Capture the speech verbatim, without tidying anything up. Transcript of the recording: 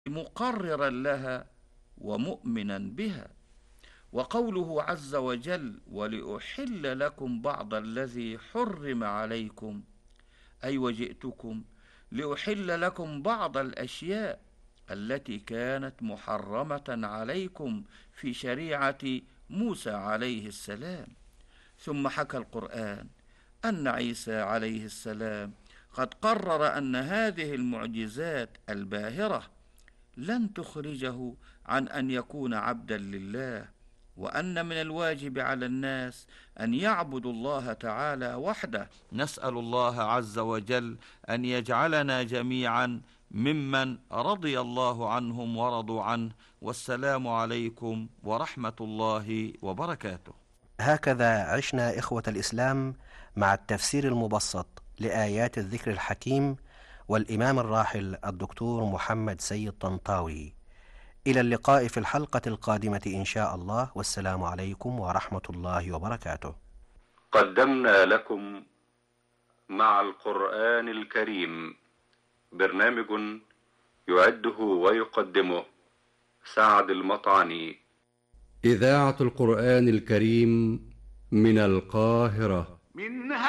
مقررا لها ومؤمنا بها. وقوله عز وجل: ولأحل لكم بعض الذي حرم عليكم، أي وجئتكم لأحل لكم بعض الأشياء التي كانت محرمة عليكم في شريعة موسى عليه السلام. ثم حكى القرآن أن عيسى عليه السلام قد قرر أن هذه المعجزات الباهرة لن تخرجه عن أن يكون عبدا لله، وأن من الواجب على الناس أن يعبدوا الله تعالى وحده. نسأل الله عز وجل أن يجعلنا جميعا ممن رضي الله عنهم ورضوا عنه. والسلام عليكم ورحمة الله وبركاته. هكذا عشنا إخوة الإسلام مع التفسير المبسط لآيات الذكر الحكيم والإمام الراحل الدكتور محمد سيد طنطاوي. إلى اللقاء في الحلقة القادمة إن شاء الله، والسلام عليكم ورحمة الله وبركاته. قدمنا لكم مع القرآن الكريم برنامج يعده ويقدمه سعد المطعني. إذاعة القرآن الكريم من القاهرة. من